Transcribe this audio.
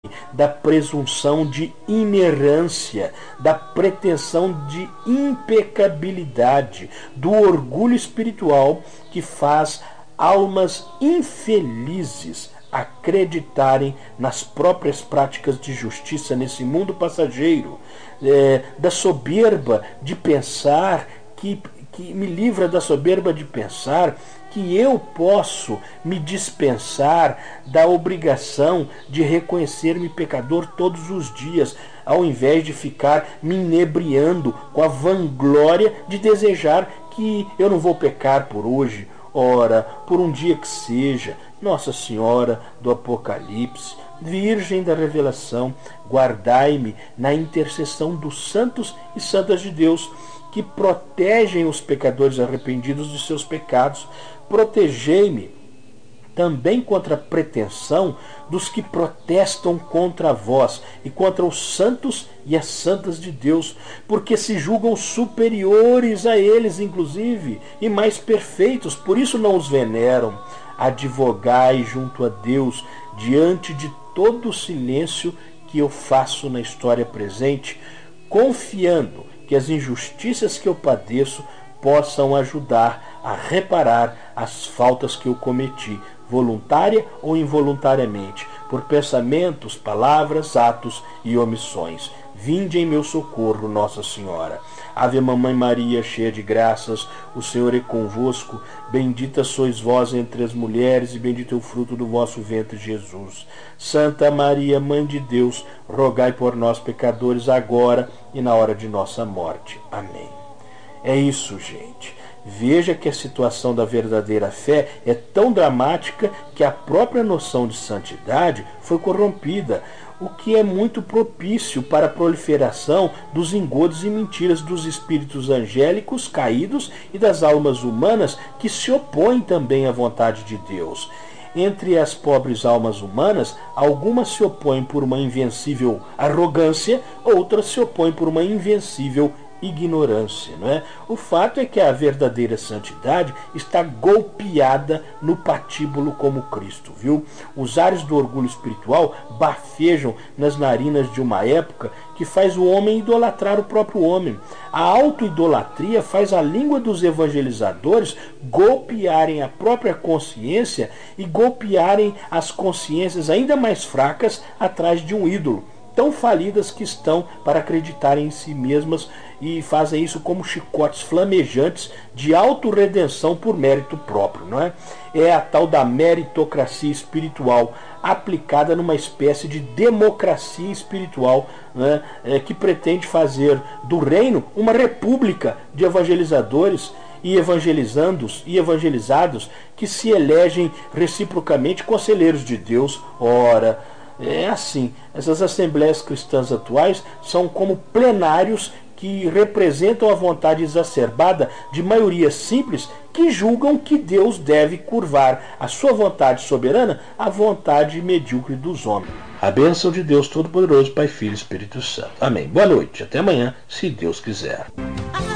da presunção de inerrância, da pretensão de impecabilidade, do orgulho espiritual que faz almas infelizes acreditarem nas próprias práticas de justiça nesse mundo passageiro, da soberba de pensar que me livra da soberba de pensar que eu posso me dispensar da obrigação de reconhecer-me pecador todos os dias, ao invés de ficar me inebriando com a vanglória de desejar que eu não vou pecar por hoje, ora, por um dia que seja. Nossa Senhora do Apocalipse, Virgem da Revelação, guardai-me na intercessão dos santos e santas de Deus, que protegem os pecadores arrependidos de seus pecados. Protegei-me também contra a pretensão dos que protestam contra vós e contra os santos e as santas de Deus, porque se julgam superiores a eles, inclusive, e mais perfeitos, por isso não os veneram. Advogai junto a Deus, diante de todo o silêncio que eu faço na história presente, confiando que as injustiças que eu padeço possam ajudar a reparar as faltas que eu cometi, voluntária ou involuntariamente, por pensamentos, palavras, atos e omissões. Vinde em meu socorro, Nossa Senhora. Ave Mamãe Maria, cheia de graças, o Senhor é convosco. Bendita sois vós entre as mulheres, e bendito é o fruto do vosso ventre, Jesus. Santa Maria, Mãe de Deus, rogai por nós, pecadores, agora e na hora de nossa morte. Amém. É isso, gente. Veja que a situação da verdadeira fé é tão dramática que a própria noção de santidade foi corrompida, o que é muito propício para a proliferação dos engodos e mentiras dos espíritos angélicos caídos e das almas humanas que se opõem também à vontade de Deus. Entre as pobres almas humanas, algumas se opõem por uma invencível arrogância, outras se opõem por uma invencível ignorância, não é? O fato é que a verdadeira santidade está golpeada no patíbulo como Cristo, viu? Os ares do orgulho espiritual bafejam nas narinas de uma época que faz o homem idolatrar o próprio homem. A autoidolatria faz a língua dos evangelizadores golpearem a própria consciência e golpearem as consciências ainda mais fracas atrás de um ídolo, tão falidas que estão para acreditarem em si mesmas, e fazem isso como chicotes flamejantes de autorredenção por mérito próprio, não é? É a tal da meritocracia espiritual aplicada numa espécie de democracia espiritual, né? Que pretende fazer do reino uma república de evangelizadores e evangelizandos e evangelizados que se elegem reciprocamente conselheiros de Deus. Ora, é assim, essas assembleias cristãs atuais são como plenários que representam a vontade exacerbada de maiorias simples que julgam que Deus deve curvar a sua vontade soberana à vontade medíocre dos homens. A bênção de Deus Todo-Poderoso, Pai, Filho e Espírito Santo. Amém. Boa noite. Até amanhã, se Deus quiser.